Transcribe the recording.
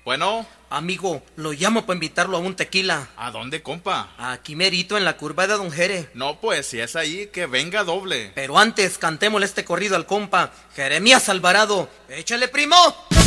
Bueno, Amigo, lo llamo para invitarlo a un tequila. ¿a dónde, compa? Aquí merito en la curva de Don Jere. No, pues, si es ahí, que venga doble. Pero antes, cantémosle este corrido al compa Jeremías Alvarado. ¡Échale, primo!